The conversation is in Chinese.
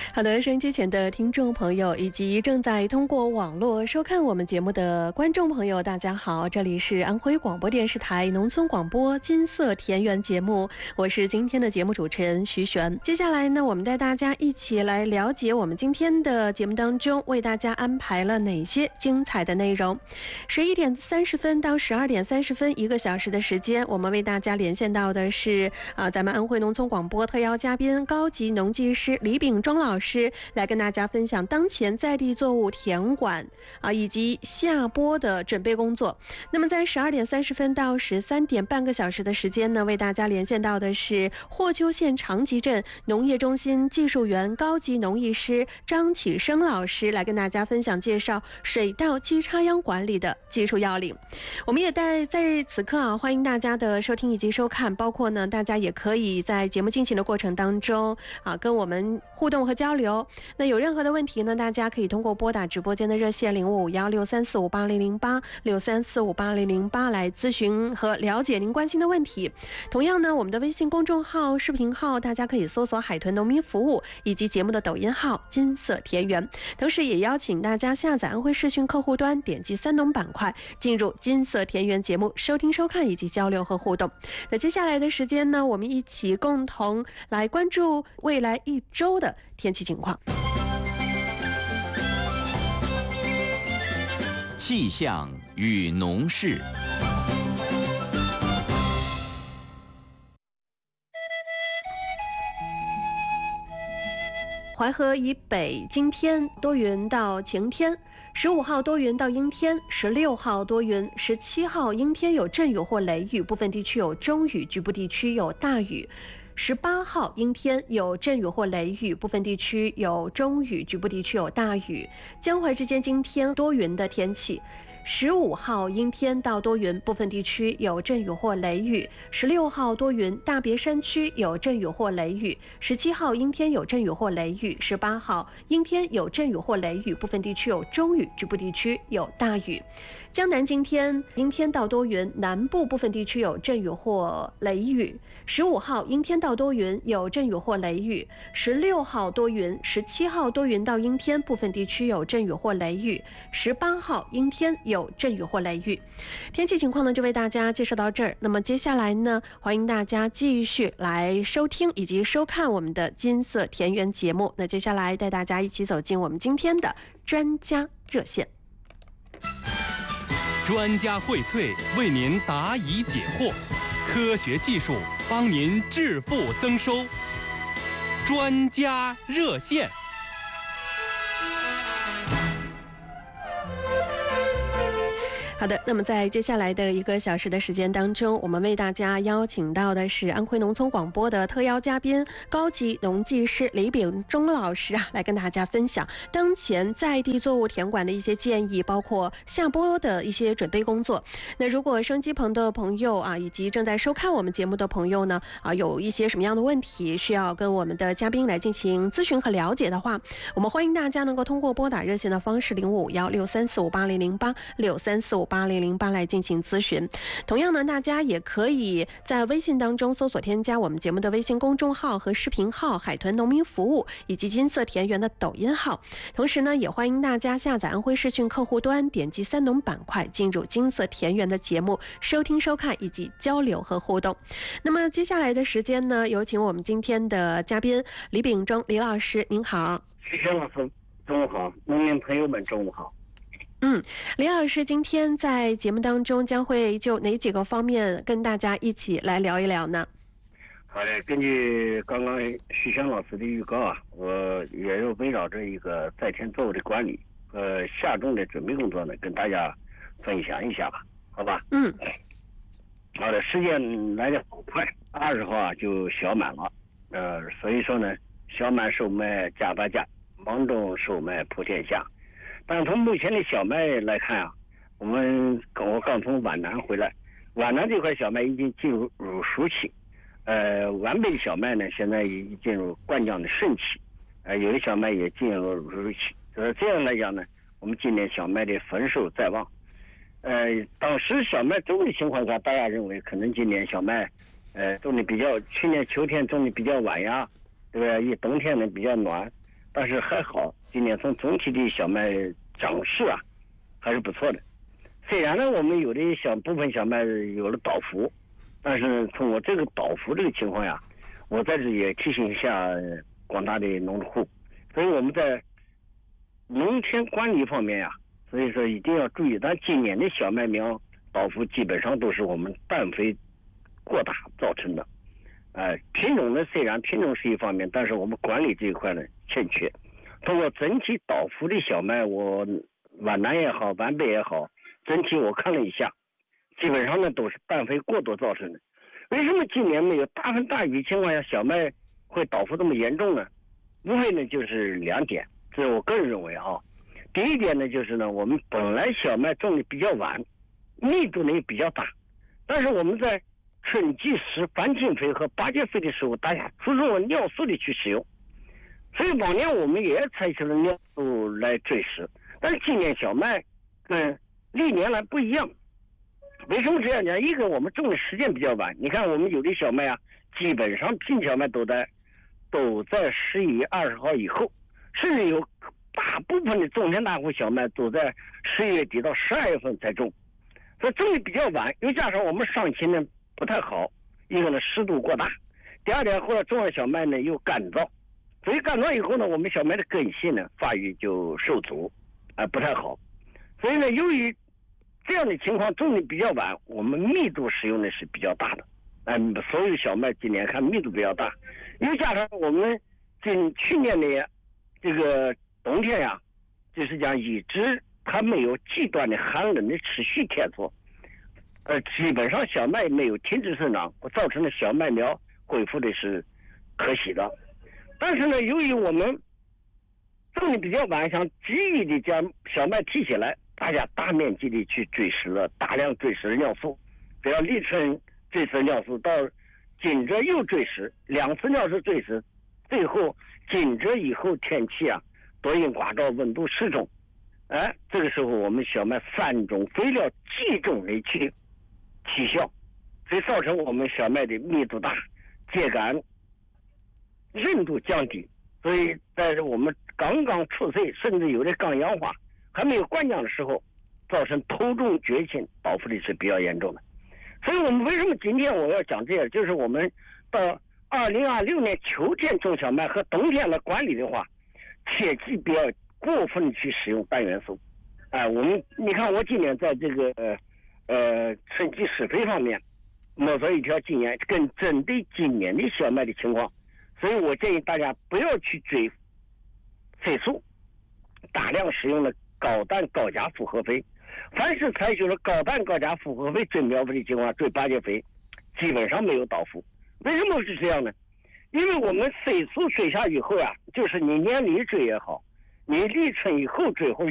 好的，收音机前的听众朋友以及正在通过网络收看我们节目的观众朋友，大家好，这里是安徽广播电视台农村广播金色田园节目，我是今天的节目主持人徐璇。接下来呢，我们带大家一起来了解我们今天的节目当中为大家安排了哪些精彩的内容。11:30到12:30，一个小时的时间，我们为大家连线到的是咱们安徽农村广播特邀嘉宾高级农技师李秉忠老师，来跟大家分享当前在地作物田管以及下播的准备工作。那么在12:30到13点半个小时的时间呢，为大家连线到的是霍邱县长集镇农业中心技术员高级农艺师张启生老师，来跟大家分享介绍水稻基插秧管理的技术要领。我们也在此刻欢迎大家的收听以及收看，包括呢大家也可以在节目进行的过程当中跟我们互动和交流。那有任何的问题呢，大家可以通过拨打直播间的热线055163458008来咨询和了解您关心的问题。同样呢，我们的微信公众号、视频号，大家可以搜索海豚农民服务，以及节目的抖音号金色田园。同时也邀请大家下载安徽视讯客户端，点击三农板块，进入金色田园节目收听收看以及交流和互动。那接下来的时间呢，我们一起共同来关注未来一周的天气情况。 气象与农事。 淮河以北今天多云到晴天，15号多云到阴天，16号多云，17号阴天有阵雨或雷雨，部分地区有中雨，局部地区有大雨。18号阴天有阵雨或雷雨，部分地区有中雨，局部地区有大雨。江淮之间今天多云的天气。15号阴天到多云，部分地区有阵雨或雷雨。16号多云，大别山区有阵雨或雷雨。17号阴天有阵雨或雷雨。18号阴天有阵雨或雷雨，部分地区有中雨，局部地区有大雨。江南今天阴天到多云，南部部分地区有阵雨或雷雨。15号阴天到多云，有阵雨或雷雨。16号多云，17号多云到阴天，部分地区有阵雨或雷雨。18号阴天有阵雨或雷雨。天气情况呢，就为大家介绍到这儿。那么接下来呢，欢迎大家继续来收听以及收看我们的金色田园节目。那接下来带大家一起走进我们今天的专家热线。 专家荟萃，为您答疑解惑，科学技术帮您致富增收。专家热线。 好的，那么在接下来的一个小时的时间当中，我们为大家邀请到的是安徽农村广播的特邀嘉宾高级农技师李秉忠老师来跟大家分享当前在地作物田管的一些建议，包括下播的一些准备工作。那如果收音机旁的朋友以及正在收看我们节目的朋友呢有一些什么样的问题需要跟我们的嘉宾来进行咨询和了解的话，我们欢迎大家能够通过拨打热线的方式05516345800863458008来进行咨询。同样呢，大家也可以在微信当中搜索添加我们节目的微信公众号和视频号海豚农民服务，以及金色田园的抖音号。同时呢，也欢迎大家下载安徽视讯客户端，点击三农板块，进入金色田园的节目收听收看以及交流和互动。那么接下来的时间呢，有请我们今天的嘉宾李秉忠李老师，您好。 徐轩老师中午好，农民朋友们中午好。 李老师今天在节目当中将会就哪几个方面跟大家一起来聊一聊呢？ 好的，根据刚刚徐轩老师的预告我也要围绕着一个在田作物的管理和下种的准备工作呢，跟大家分享一下吧，好吧？好的，时间来得好快，20号就小满了，所以说呢，小满售卖价八价，芒种售卖普天下。但从目前的小麦来看我刚从皖南回来，皖南这块小麦已经进入熟期，皖北的小麦呢现在已进入灌浆的盛期，有的小麦也进入熟期。这样来讲呢，我们今年小麦的丰收在望。当时小麦种的情况下，大家认为可能今年小麦种的比较，去年秋天种的比较晚呀，对吧？冬天呢比较暖， 但是还好，今年从总体的小麦长势啊，还是不错的。虽然呢，我们有的部分小麦有了倒伏，但是从我这个倒伏这个情况呀，我在这也提醒一下广大的农户，所以我们在农田管理方面呀，所以说一定要注意。但今年的小麦苗倒伏基本上都是我们氮肥过大造成的。品种呢，虽然品种是一方面，但是我们管理这一块呢欠缺。通过整体倒伏的小麦，我皖南也好，皖北也好，整体我看了一下，基本上呢都是氮肥过多造成的。为什么今年没有大风大雨情况下小麦会倒伏这么严重呢？无非呢就是2点，这是我个人认为啊。第一点呢就是呢，我们本来小麦种的比较晚，密度呢也比较大，但是我们在春季时繁青肥和巴结肥的时候，大家注重了尿素的去使用，所以往年我们也采取了尿素来追食，但是今年小麦跟历年来不一样。为什么这样讲？一个我们种的时间比较晚，你看我们有的小麦啊，基本上品小麦都在11月20号以后，甚至有大部分的种田大户小麦都在11月底到12月份才种，所以种的比较晚，又加上我们上期呢不太好，一个呢湿度过大，第二点后来种的小麦呢又干燥，所以干燥以后呢，我们小麦的根系呢发育就受阻，不太好。所以呢，由于这样的情况种的比较晚，我们密度使用的是比较大的，所有小麦今年看密度比较大，又加上我们去年的这个冬天呀，就是讲一直它没有极端的寒冷的持续天作，基本上小麦没有停止生长，造成了小麦苗恢复的是可喜的。但是呢，由于我们种的比较晚，想急于的将小麦提起来，大家大面积的去大量追食尿素，比如立春追食尿素，到紧着又追食，2次尿素追食，最后紧着以后天气啊多云刮照，温度适中，这个时候我们小麦3种肥料集中累积的起效，所以造成我们小麦的密度大，秸秆韧度降低，所以在我们刚刚出穗，甚至有的刚氧化还没有灌浆的时候，造成头重脚轻，倒伏的是比较严重的。所以我们为什么今天我要讲这个，就是我们到2026年秋天种小麦和冬天来管理的话，切记不要过分去使用氮元素。你看我今年在这个春季施肥方面摸索一条经验，跟针对今年的小麦的情况，所以我建议大家不要去追肥素，大量使用了高氮高钾复合肥。凡是采取了高氮高钾复合肥追苗肥的情况，追巴结肥基本上没有倒伏。为什么是这样呢？因为我们飞速追下以后啊，就是你年里追也好，你立春以后追或